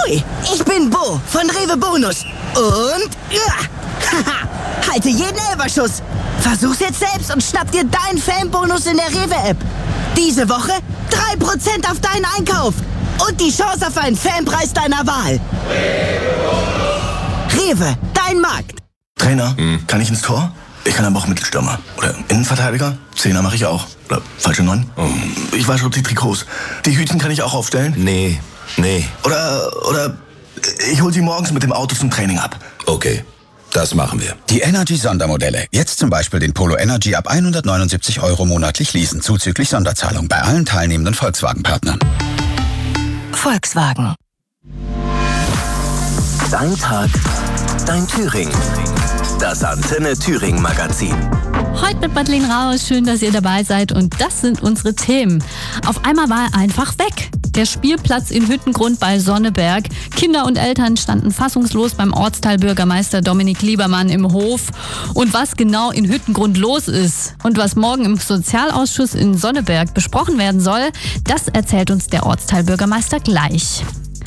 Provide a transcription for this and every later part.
Hui, ich bin Bo von Rewe Bonus. Und halte jeden Elferschuss. Versuch's jetzt selbst und schnapp dir deinen Fanbonus in der Rewe-App. Diese Woche 3% auf deinen Einkauf. Und die Chance auf einen Fanpreis deiner Wahl. Rewe, dein Markt. Trainer, kann ich ins Tor? Ich kann aber auch Mittelstürmer. Oder Innenverteidiger? Zehner mache ich auch. Oder falsche 9? Ich wasche die Trikots. Die Hütchen kann ich auch aufstellen? Nee. Oder ich hol sie morgens mit dem Auto zum Training ab. Okay, das machen wir. Die Energy-Sondermodelle. Jetzt zum Beispiel den Polo Energy ab 179 € monatlich leasen, zuzüglich Sonderzahlung bei allen teilnehmenden Volkswagen-Partnern. Volkswagen. Dein Tag, dein Thüringen. Das Antenne Thüringen Magazin. Heute mit Madeleine Rausch. Schön, dass ihr dabei seid. Und das sind unsere Themen. Auf einmal war er einfach weg. Der Spielplatz in Hüttengrund bei Sonneberg. Kinder und Eltern standen fassungslos beim Ortsteilbürgermeister Dominik Liebermann im Hof. Und was genau in Hüttengrund los ist und was morgen im Sozialausschuss in Sonneberg besprochen werden soll, das erzählt uns der Ortsteilbürgermeister gleich.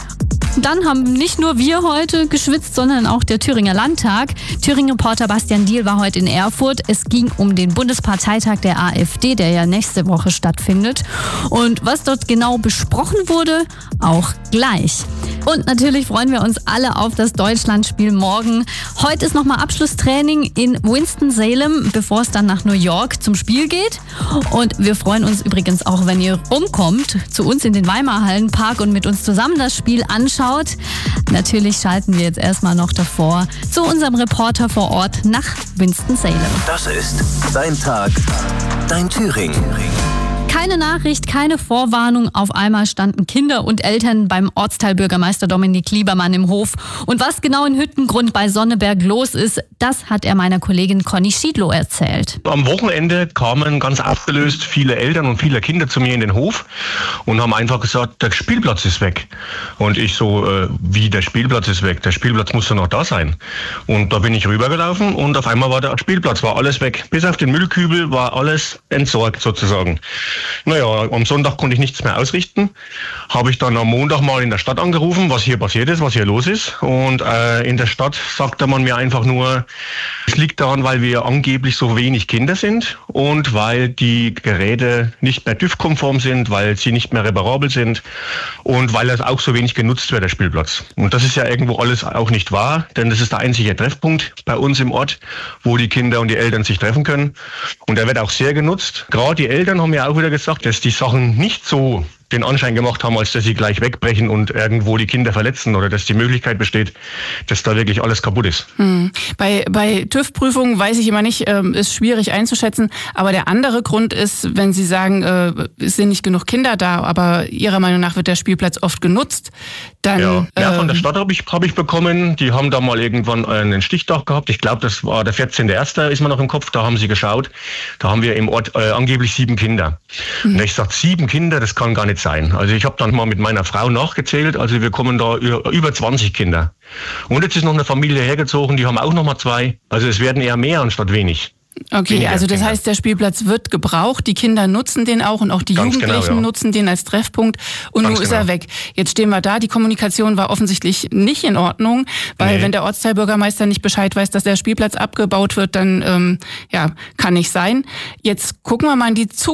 Dann haben nicht nur wir heute geschwitzt, sondern auch der Thüringer Landtag. Thüringen-Reporter Bastian Diehl war heute in Erfurt. Es ging um den Bundesparteitag der AfD, der ja nächste Woche stattfindet. Und was dort genau besprochen wurde, auch gleich. Und natürlich freuen wir uns alle auf das Deutschlandspiel morgen. Heute ist nochmal Abschlusstraining in Winston-Salem, bevor es dann nach New York zum Spiel geht. Und wir freuen uns übrigens auch, wenn ihr rumkommt, zu uns in den Weimarhallenpark und mit uns zusammen das Spiel anschaut. Natürlich schalten wir jetzt erstmal noch davor zu unserem Reporter vor Ort nach Winston-Salem. Das ist dein Tag, dein Thüringen. Keine Nachricht, keine Vorwarnung. Auf einmal standen Kinder und Eltern beim Ortsteilbürgermeister Dominik Liebermann im Hof. Und was genau in Hüttengrund bei Sonneberg los ist, das hat er meiner Kollegin Conny Schiedlow erzählt. Am Wochenende kamen ganz abgelöst viele Eltern und viele Kinder zu mir in den Hof und haben einfach gesagt, der Spielplatz ist weg. Und ich so, wie der Spielplatz ist weg? Der Spielplatz muss doch noch da sein. Und da bin ich rübergelaufen und auf einmal war der Spielplatz, war alles weg. Bis auf den Müllkübel war alles entsorgt sozusagen. Naja, am Sonntag konnte ich nichts mehr ausrichten. Habe ich dann am Montag mal in der Stadt angerufen, was hier passiert ist, was hier los ist. Und in der Stadt sagte man mir einfach nur, es liegt daran, weil wir angeblich so wenig Kinder sind und weil die Geräte nicht mehr TÜV-konform sind, weil sie nicht mehr reparabel sind und weil es auch so wenig genutzt wird, der Spielplatz. Und das ist ja irgendwo alles auch nicht wahr, denn das ist der einzige Treffpunkt bei uns im Ort, wo die Kinder und die Eltern sich treffen können. Und der wird auch sehr genutzt. Gerade die Eltern haben ja auch wieder gesagt, dass die Sachen nicht so den Anschein gemacht haben, als dass sie gleich wegbrechen und irgendwo die Kinder verletzen oder dass die Möglichkeit besteht, dass da wirklich alles kaputt ist. Bei TÜV-Prüfungen weiß ich immer nicht, ist schwierig einzuschätzen. Aber der andere Grund ist, wenn Sie sagen, es sind nicht genug Kinder da, aber Ihrer Meinung nach wird der Spielplatz oft genutzt, dann... Ja, von der Stadt habe ich bekommen. Die haben da mal irgendwann einen Stichtag gehabt. Ich glaube, das war der 14.01. ist mir noch im Kopf. Da haben sie geschaut. Da haben wir im Ort angeblich 7 Kinder. Und ich sage, 7 Kinder, das kann gar nicht sein. Also ich habe dann mal mit meiner Frau nachgezählt, also wir kommen da über 20 Kinder. Und jetzt ist noch eine Familie hergezogen, die haben auch noch mal 2. Also es werden eher mehr anstatt wenig. Okay, weniger also das Kinder. heißt, der Spielplatz wird gebraucht, die Kinder nutzen den auch und auch die Ganz Jugendlichen genau, ja. nutzen den als Treffpunkt und Ganz nun ist er genau. weg. Jetzt stehen wir da, die Kommunikation war offensichtlich nicht in Ordnung, weil wenn der Ortsteilbürgermeister nicht Bescheid weiß, dass der Spielplatz abgebaut wird, dann kann nicht sein. Jetzt gucken wir mal in die